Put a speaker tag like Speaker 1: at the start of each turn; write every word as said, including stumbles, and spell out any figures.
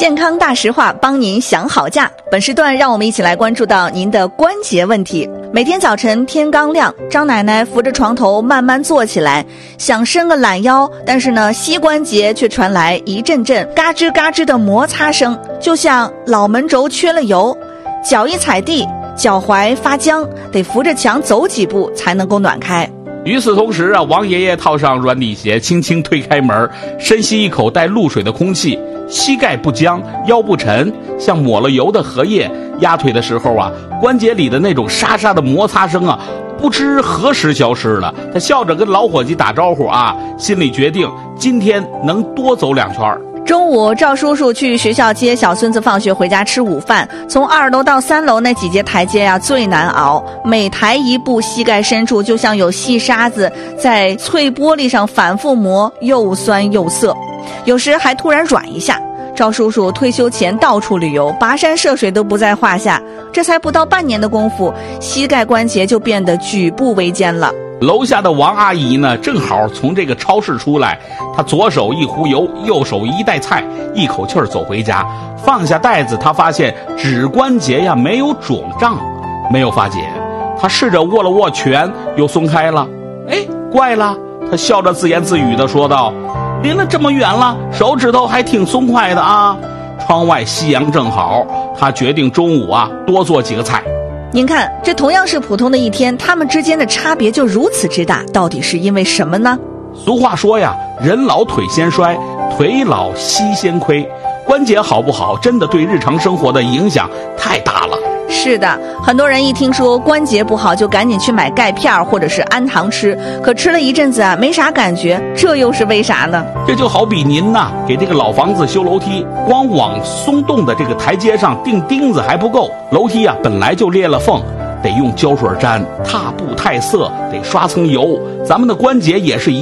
Speaker 1: 健康大实话，帮您想好价。本时段让我们一起来关注到您的关节问题。每天早晨天刚亮，张奶奶扶着床头慢慢坐起来，想伸个懒腰，但是呢，膝关节却传来一阵阵嘎吱嘎吱的摩擦声，就像老门轴缺了油，脚一踩地，脚踝发僵，得扶着墙走几步才能够暖开。
Speaker 2: 与此同时啊，王爷爷套上软底鞋，轻轻推开门，深吸一口带露水的空气，膝盖不僵，腰不沉，像抹了油的荷叶。压腿的时候啊，关节里的那种沙沙的摩擦声啊，不知何时消失了。他笑着跟老伙计打招呼啊，心里决定今天能多走两圈。
Speaker 1: 中午，赵叔叔去学校接小孙子放学回家吃午饭，从二楼到三楼那几节台阶呀、啊、最难熬，每抬一步，膝盖深处就像有细沙子在脆玻璃上反复磨，又酸又涩，有时还突然软一下。赵叔叔退休前到处旅游，跋山涉水都不在话下，这才不到半年的功夫，膝盖关节就变得举步维艰了。
Speaker 2: 楼下的王阿姨呢，正好从这个超市出来，她左手一壶油，右手一袋菜，一口气儿走回家。放下袋子，她发现指关节呀没有肿胀，没有发紧。她试着握了握拳，又松开了。哎，怪了！她笑着自言自语地说道：“离了这么远了，手指头还挺松快的啊。”窗外夕阳正好，她决定中午啊多做几个菜。
Speaker 1: 您看，这同样是普通的一天，他们之间的差别就如此之大，到底是因为什么呢？
Speaker 2: 俗话说呀，人老腿先衰，腿老膝先亏。关节好不好，真的对日常生活的影响太大了。
Speaker 1: 是的，很多人一听说关节不好，就赶紧去买钙片或者是氨糖吃，可吃了一阵子啊，没啥感觉，这又是为啥呢？
Speaker 2: 这就好比您呐，给这个老房子修楼梯，光往松动的这个台阶上钉钉子还不够，楼梯啊本来就裂了缝，得用胶水粘，踏步太涩，得刷层油。咱们的关节也是一